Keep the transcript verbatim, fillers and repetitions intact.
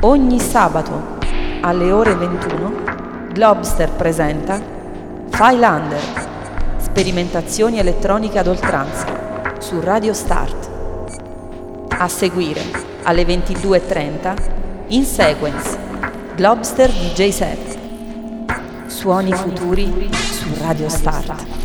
Ogni sabato alle ore ventuno Globster presenta Phylander, sperimentazioni elettroniche ad oltranza, su Radio Start. A seguire, alle ventidue e trenta, In Sequence, Globster D J Set. Suoni futuri su Radio Start.